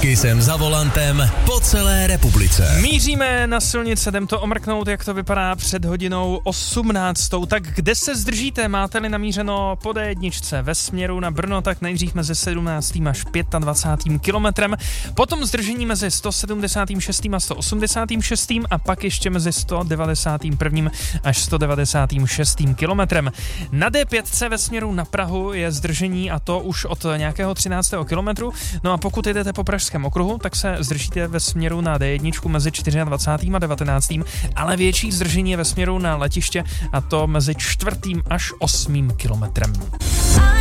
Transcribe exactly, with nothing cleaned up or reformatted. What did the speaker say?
Kysem za volantem po celé republice. Míříme na silnice, jdem to omrknout, jak to vypadá před hodinou osmnáctou. Tak kde se zdržíte? Máte-li namířeno po dé jedničce ve směru na Brno, tak nejdřív mezi sedmnáctým až dvacátým pátým kilometrem, potom zdržení mezi sto sedmdesát šest a sto osmdesát šest a pak ještě mezi sto devadesát jedna až sto devadesát šest kilometrem. Na dé pět ve směru na Prahu je zdržení, a to už od nějakého třináctého kilometru. No a pokud jdete po Pražském okruhu, tak se zdržíte ve směru na dé jedna mezi dvacátým čtvrtým a devatenáctým, ale větší zdržení je ve směru na letiště, a to mezi čtvrtým až osmým kilometrem.